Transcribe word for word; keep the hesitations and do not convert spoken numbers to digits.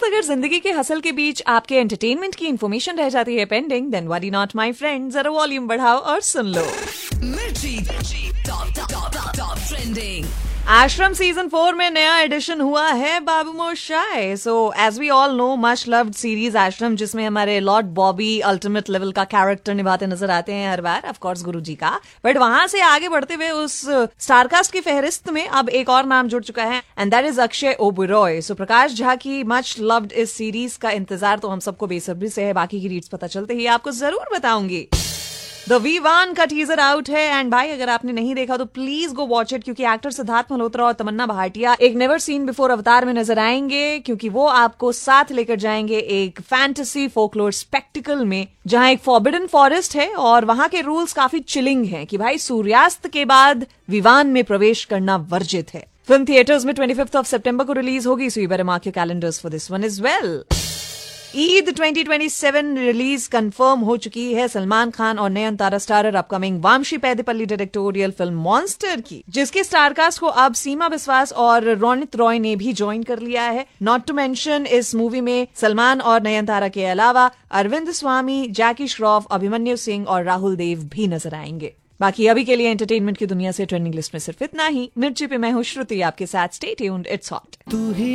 अगर जिंदगी के हसल के बीच आपके एंटरटेनमेंट की इन्फॉर्मेशन रह जाती है pending, then worry not my friend, जरा वॉल्यूम बढ़ाओ और सुन लो। मिर्ची टॉप टॉप टॉप ट्रेंडिंग। आश्रम सीजन फोर में नया एडिशन हुआ है बाबू मोशाय। So as we all know, much loved series आश्रम, जिसमें हमारे लॉर्ड बॉबी अल्टीमेट लेवल का कैरेक्टर निभाते नजर आते हैं हर बार, ऑफ कोर्स गुरुजी का। बट वहां से आगे बढ़ते हुए उस स्टारकास्ट की फहरिस्त में अब एक और नाम जुड़ चुका है, and that is Akshay Oberoi. सो प्रकाश झा की मच लव्ड इस सीरीज का इंतजार तो हम सबको बेसब्री से है। बाकी की रीड्स पता चलते ही आपको जरूर बताऊंगी। द वी वन का टीजर आउट है, एंड भाई अगर आपने नहीं देखा तो प्लीज गो वॉच इट, क्योंकि एक्टर सिद्धार्थ मल्होत्रा और तमन्ना भाटिया एक नेवर सीन बिफोर अवतार में नजर आएंगे, क्योंकि वो आपको साथ लेकर जाएंगे एक फैंटेसी फोकलोर स्पेक्टिकल में, जहां एक फॉरबिडन फॉरेस्ट है और वहां के रूल्स काफी चिलिंग हैं कि भाई सूर्यास्त के बाद विवान में प्रवेश करना वर्जित है। फिल्म थिएटर्स में ट्वेंटी फिफ्थ ऑफ सितंबर को रिलीज होगी, so you better mark your calendars for this one as well. Eid twenty twenty seven release confirm हो चुकी है सलमान खान और Nayantara starrer upcoming Vamshi पैदेपल्ली directorial film monster की, जिसके स्टारकास्ट को अब सीमा बिस्वास और रोनित रॉय ने भी ज्वाइन कर लिया है। नॉट टू मेंशन, इस मूवी में सलमान और नयनतारा के अलावा अरविंद स्वामी, जैकी श्रॉफ, अभिमन्यु सिंह और राहुल देव भी नजर आएंगे। बाकी अभी के लिए एंटरटेनमेंट की दुनिया से ट्रेंडिंग लिस्ट में सिर्फ इतना ही। मिर्ची पे मैं हूँ श्रुति आपके साथ। Stay tuned, it's hot.